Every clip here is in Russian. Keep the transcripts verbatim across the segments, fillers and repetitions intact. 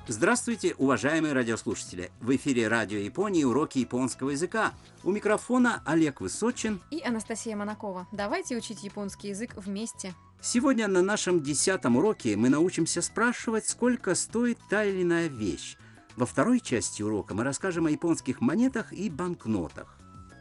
Здравствуйте, уважаемые радиослушатели! В эфире Радио Японии уроки японского языка. У микрофона Олег Высочин и Анастасия Монакова. Давайте учить японский язык вместе. Сегодня на нашем десятом уроке мы научимся спрашивать, сколько стоит та или иная вещь. Во второй части урока мы расскажем о японских монетах и банкнотах.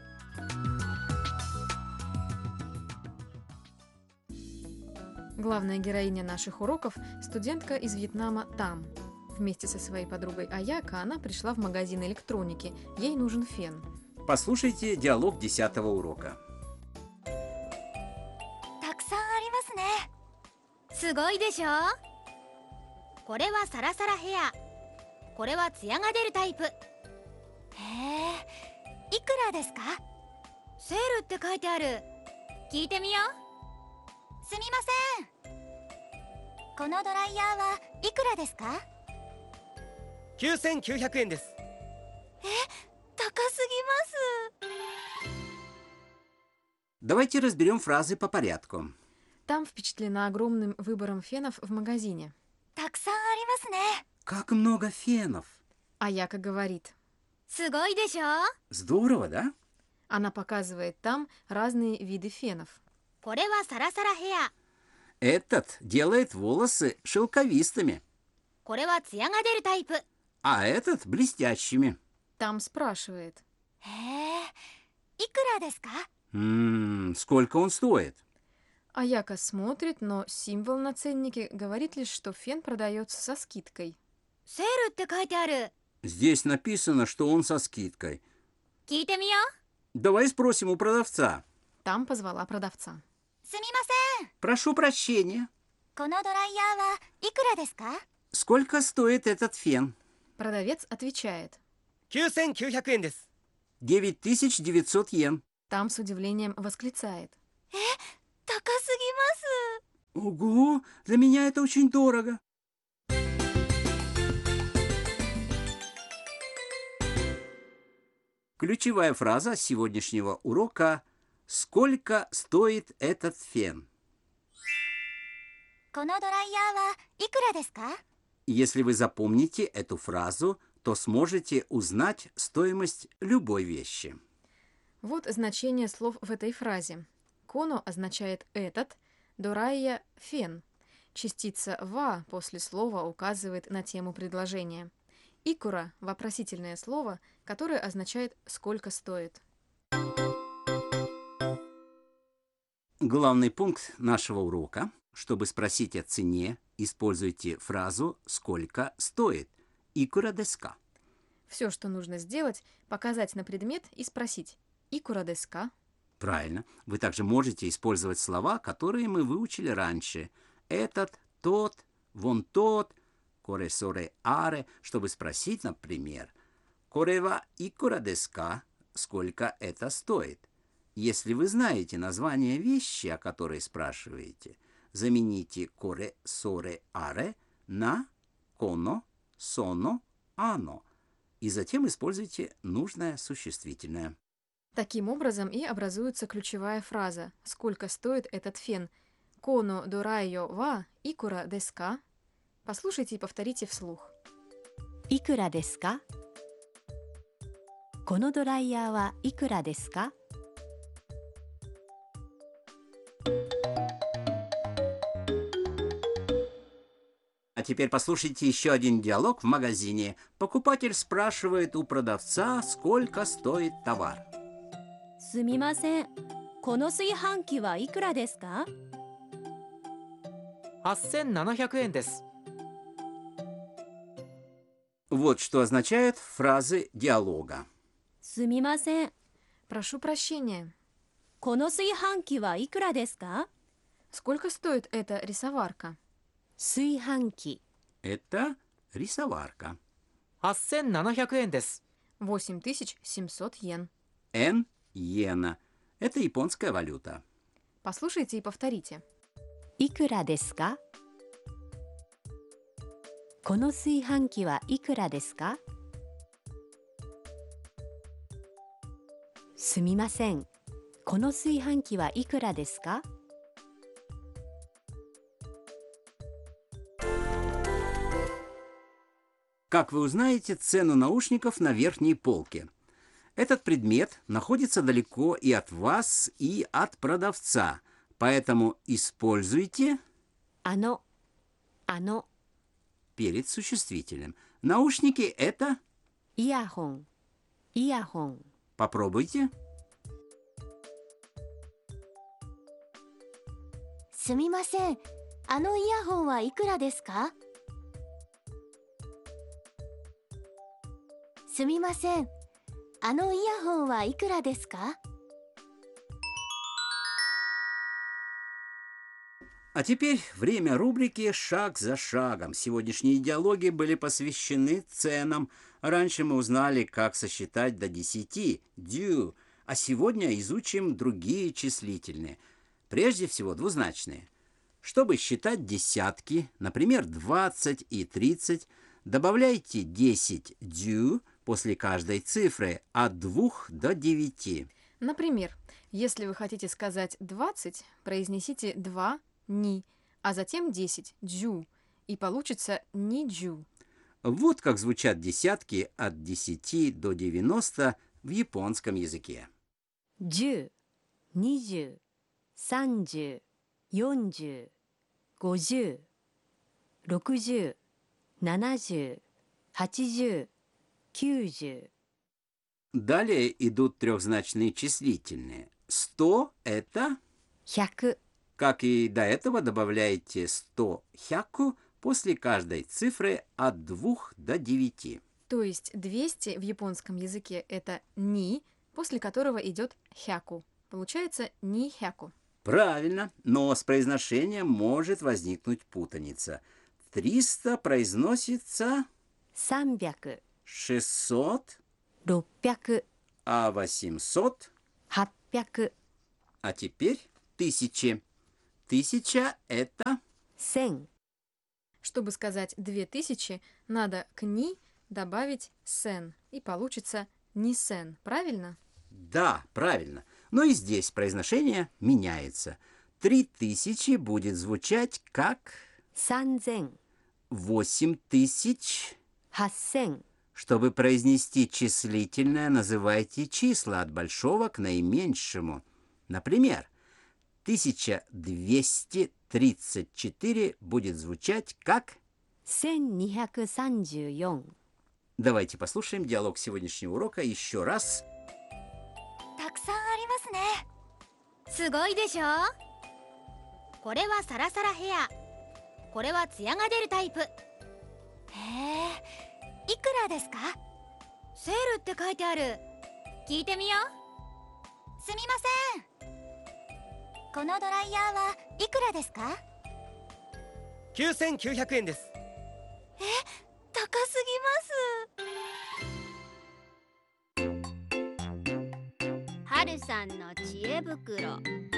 Главная героиня наших уроков – студентка из Вьетнама Там. Вместе со своей подругой Аяко она пришла в магазин электроники. Ей нужен фен. Послушайте диалог десятого урока. たくさんありますね。すごいでしょ。これはサラサラヘア。これはツヤが出るタイプ。へえ、いくらですか？セールって書いてある。聞いてみよう。すみません。このドライヤーはいくらですか？ きゅうせんきゅうひゃくえんです。 え、高すぎます。 Давайте разберем фразы по порядку. Там впечатлена огромным выбором фенов в магазине. たくさんありますね。 Как много фенов! Аяко говорит. すごいでしょ。 Здорово, да? Она показывает там разные виды фенов. これはサラサラヘア。 Этот делает волосы шелковистыми, これはツヤが出るタイプ。 а этот блестящими. Там спрашивает. へえ、いくらですか？ М-м, сколько он стоит? Аяко смотрит, но символ на ценнике говорит лишь, что фен продается со скидкой. セールって書いてある。 Здесь написано, что он со скидкой. 聞いてみよう。 Давай спросим у продавца. Там позвала продавца. すみません。 Прошу прощения. このドライヤーはいくらですか？ Сколько стоит этот фен? Продавец отвечает. きゅうせんきゅうひゃくえんです。 девять тысяч девятьсот йен. Там с удивлением восклицает. 高すぎます。 Ого, для меня это очень дорого. Ключевая фраза сегодняшнего урока – «Сколько стоит этот фен?» このドライヤーはいくらですか？ Если вы запомните эту фразу, то сможете узнать стоимость любой вещи. Вот значение слов в этой фразе. Коно означает «этот», дорайя – «фен». Частица «ва» после слова указывает на тему предложения. Икура – вопросительное слово, которое означает «сколько стоит». Главный пункт нашего урока. Чтобы спросить о цене, используйте фразу «сколько стоит» «икура desu ka?». Все, что нужно сделать – показать на предмет и спросить «икура desu ka?». Правильно. Вы также можете использовать слова, которые мы выучили раньше. Этот, тот, вон тот, коре соре аре, чтобы спросить, например, коре ва икура desu ka? Сколько это стоит? Если вы знаете название вещи, о которой спрашиваете, замените коре соре аре на коно, соно, ано и затем используйте нужное существительное. Таким образом и образуется ключевая фраза «Сколько стоит этот фен?» «Коно дорайо ва икура desu ka?». Послушайте и повторите вслух. いくらですか？このドライヤーはいくらですか？ А теперь послушайте еще один диалог в магазине. Покупатель спрашивает у продавца, сколько стоит товар. すみません。この炊飯器はいくらですか？ はっせんななひゃくえんです。 Вот что означают фразы диалога. すみません。 Прошу прощения. この炊飯器はいくらですか？ Сколько стоит эта рисоварка? 炊飯器。 Это рисоварка. はっせんななひゃくえんです。 восемь тысяч семьсот йен. Н иена. Это японская валюта. Послушайте и повторите. いくらですか？この炊飯器はいくらですか？すみません。この炊飯器はいくらですか？ Как вы узнаете цену наушников на верхней полке? Этот предмет находится далеко и от вас, и от продавца, поэтому используйте あの、あの、 перед существителем. Наушники – это… イヤホン、イヤホン。 Попробуйте. すみません。あのイヤホンはいくらですか？すみません。あのイヤホンはいくらですか？ А теперь время рубрики «Шаг за шагом». Сегодняшние диалоги были посвящены ценам. Раньше мы узнали, как сосчитать до десяти, дю, а сегодня изучим другие числительные. Прежде всего двузначные. Чтобы считать десятки, например, двадцать и тридцать, добавляйте десять дю после каждой цифры от двух до девяти. Например, если вы хотите сказать двадцать, произнесите два ни, а затем десять джу, и получится ни джу. Вот как звучат десятки от десяти до девяноста в японском языке. じゅう、にじゅう、さんじゅう、よんじゅう、ごじゅう、ろくじゅう、ななじゅう、はちじゅう、きゅうじゅう。 Далее идут трехзначные числительные. сто – это… ひゃく、 Как и до этого, добавляйте сто хяку после каждой цифры от двух до девяти. То есть двести в японском языке это ни, после которого идет хяку. Получается ни хяку. Правильно, но с произношением может возникнуть путаница. триста произносится さんびゃく、 шестьсот, ろっぴゃく、 а восемьсот, はっぴゃく、 а теперь тысячи. Тысяча – это… せん。 Чтобы сказать две тысячи, надо к ни добавить сен, и получится ни сен, правильно? Да, правильно. Но и здесь произношение меняется. Три тысячи будет звучать как さんぜん、 восемь тысяч. はっせん、 Чтобы произнести числительное, называйте числа от большого к наименьшему. Например, тысяча двести тридцать четыре будет звучать как… せんにひゃくさんじゅうよん。 Давайте послушаем диалог сегодняшнего урока еще раз. たくさんありますね。すごいでしょ。これはサラサラヘア、これはツヤが出るタイプ。へえ、いくらですか？セールって書いてある。聞いてみよう。すみません。このドライヤーはいくらですか？ きゅうせんきゅうひゃくえんです。 高すぎます。はるさんの知恵袋。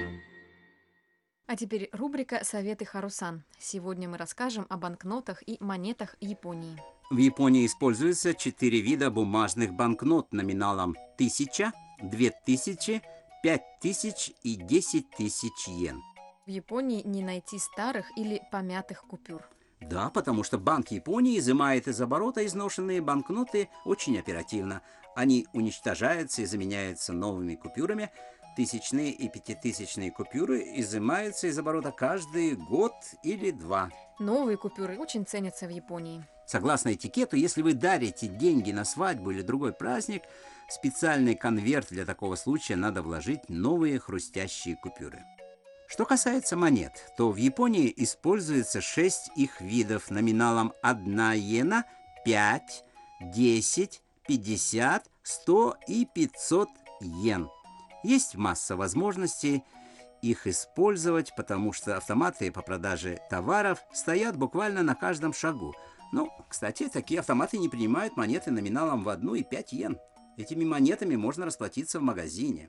А теперь рубрика «Советы Харусан». Сегодня мы расскажем о банкнотах и монетах Японии. В Японии используется четыре вида бумажных банкнот номиналом тысяча, две тысячи, пять тысяч и десять тысяч йен. В Японии не найти старых или помятых купюр. Да, потому что Банк Японии изымает из оборота изношенные банкноты очень оперативно. Они уничтожаются и заменяются новыми купюрами. Тысячные и пятитысячные купюры изымаются из оборота каждый год или два. Новые купюры очень ценятся в Японии. Согласно этикету, если вы дарите деньги на свадьбу или другой праздник, в специальный конверт для такого случая надо вложить новые хрустящие купюры. Что касается монет, то в Японии используется шесть их видов номиналом одна йена, пять, десять, пятьдесят, сто и пятьсот йен. Есть масса возможностей их использовать, потому что автоматы по продаже товаров стоят буквально на каждом шагу. Ну, кстати, такие автоматы не принимают монеты номиналом в одну и пять йен. Этими монетами можно расплатиться в магазине.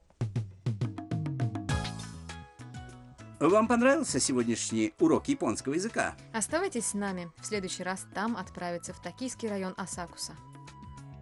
Вам понравился сегодняшний урок японского языка? Оставайтесь с нами. В следующий раз там отправиться в токийский район Асакуса.